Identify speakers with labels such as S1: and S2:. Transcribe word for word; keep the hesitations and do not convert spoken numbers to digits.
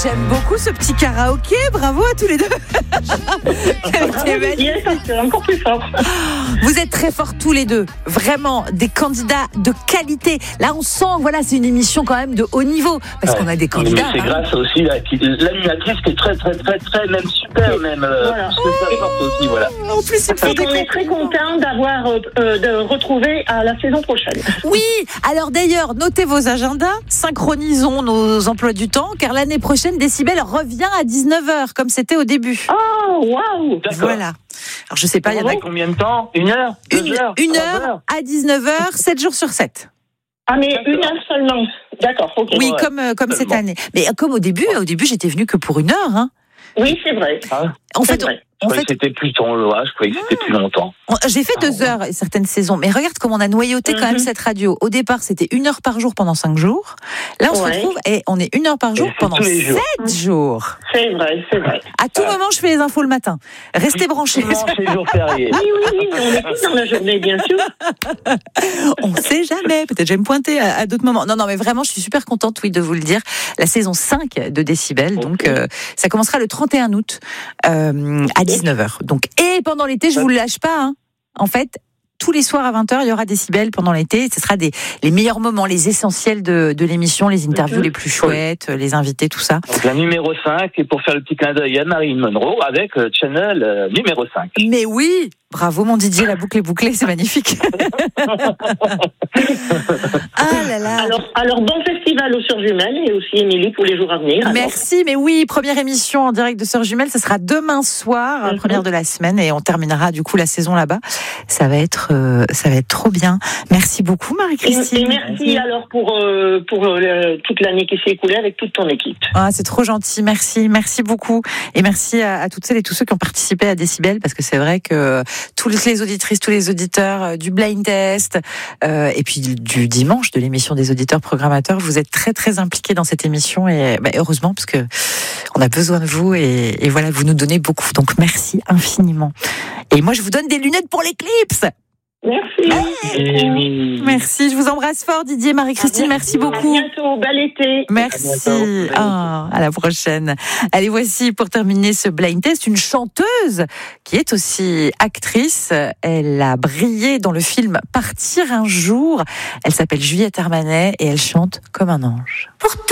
S1: j'aime beaucoup ce petit karaoké. Bravo à tous les deux.
S2: C'est encore plus fort.
S1: Vous êtes très forts tous les deux. Vraiment, des candidats de qualité. Là, on sent, voilà, c'est une émission quand même de haut niveau. Parce ouais. qu'on a des candidats.
S3: Mais c'est hein. grâce aussi à l'animatrice qui est très, très, très, très, même super, même. Euh, voilà. C'est forte aussi, voilà.
S1: En plus, c'est
S2: Et on est très content d'avoir, euh, de retrouver à la saison prochaine.
S1: Oui. Alors d'ailleurs, notez vos agendas, synchronisons nos emplois du temps, car l'année prochaine, Décibel revient à dix-neuf heures, comme c'était au début.
S2: Oh, waouh!
S1: Voilà. Alors je sais pas, il y en a
S3: combien de temps? Une heure? Deux
S1: une,
S3: heures?
S1: Une heure, heure à dix-neuf heures, sept jours sur sept.
S2: Ah mais D'accord. une heure seulement. D'accord, ok.
S1: Oui,
S3: ouais.
S1: comme, euh, comme cette année. Mais comme au début, au début, j'étais venue que pour une heure. Hein.
S2: Oui, c'est vrai.
S3: Ah.
S1: En fait,
S2: vrai.
S3: Je
S1: en
S3: croyais
S1: fait,
S3: que c'était plus temps, là. Je croyais que c'était plus longtemps.
S1: J'ai fait deux heures certaines saisons, mais regarde comment on a noyauté quand même cette radio. Au départ, c'était une heure par jour pendant cinq jours. Là, on
S2: ouais.
S1: se retrouve et on est une heure par jour pendant sept jours. jours.
S2: C'est vrai, c'est vrai.
S1: À tout ah. moment, je fais les infos le matin. Restez branchés.
S3: C'est jour férié.
S2: Oui, oui, oui, on est tous dans la journée, bien sûr.
S1: On ne sait jamais. Peut-être je vais me pointer à, à d'autres moments. Non, non, mais vraiment, je suis super contente, oui, de vous le dire. La saison cinq de Décibel, okay. donc euh, ça commencera le trente et un août euh, à dix-neuf heures. Donc, et pendant l'été, je vous le lâche pas. Hein. En fait, tous les soirs à vingt heures, il y aura Décibel pendant l'été. Ce sera des, les meilleurs moments, les essentiels de, de l'émission, les interviews mm-hmm. les plus chouettes, les invités, tout ça.
S3: Donc la numéro cinq, et pour faire le petit clin d'œil à Marilyn Monroe, avec euh, Channel euh, numéro cinq.
S1: Mais oui, bravo mon Didier, la boucle est bouclée, c'est magnifique. Ah là là.
S2: Alors, alors bon festival aux Sœurs Jumelles et aussi Émilie pour les jours à venir. Alors.
S1: Merci, mais oui, première émission en direct de Sœurs Jumelles, ce sera demain soir, mm-hmm. première de la semaine, et on terminera du coup la saison là-bas. Ça va être, euh, ça va être trop bien. Merci beaucoup Marie-Christine.
S2: Et, et merci alors pour euh, pour euh, toute l'année qui s'est écoulée avec toute ton équipe.
S1: Ah, c'est trop gentil, merci, merci beaucoup, et merci à, à toutes celles et tous ceux qui ont participé à Décibel, parce que c'est vrai que toutes les auditrices, tous les auditeurs euh, du blind test, euh, et puis du, du dimanche de l'émission des auditeurs programmateurs, vous êtes très très impliqués dans cette émission, et bah, heureusement, parce que on a besoin de vous, et, et voilà, vous nous donnez beaucoup, donc merci infiniment. Et moi, je vous donne des lunettes pour l'éclipse.
S2: Merci.
S1: Hey. Merci, je vous embrasse fort Didier, Marie-Christine, merci beaucoup.
S2: À bientôt, bel été.
S1: Merci, à, oh, à la prochaine. Allez, voici pour terminer ce blind test, une chanteuse qui est aussi actrice. Elle a brillé dans le film Partir un jour. Elle s'appelle Juliette Armanet et elle chante comme un ange. Pour